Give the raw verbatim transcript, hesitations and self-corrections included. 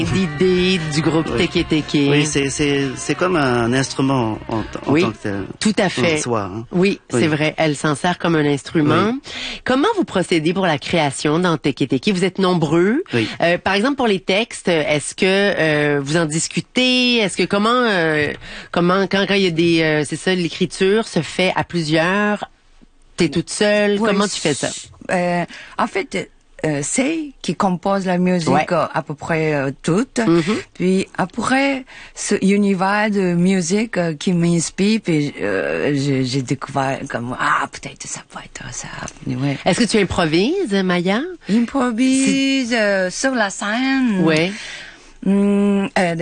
d'idée du groupe Oui. Teke Teke. Oui, c'est c'est c'est comme un instrument en, en Oui, tant que tel. tout à fait. En soi, hein. Oui, Oui. c'est vrai. Elle s'en sert comme un instrument. Oui. Comment vous procédez pour la création dans Teke Teke? Vous êtes nombreux. Oui. Euh, par exemple, pour les textes, est-ce que euh, vous en discutez? Est-ce que comment euh, comment quand quand il y a des euh, c'est ça, l'écriture se fait à plusieurs? T'es toute seule? Oui, Comment tu fais ça? euh, En fait, euh, c'est qui compose la musique Ouais. euh, à peu près euh, toute. Mhm. Puis après, ce univers de musique euh, qui m'inspire, puis euh, j'ai j'ai découvert comme ah peut-être ça peut être ça. Ouais. Est-ce que tu improvises, Maya? Improvise euh, sur la scène. Ouais. Hum, euh,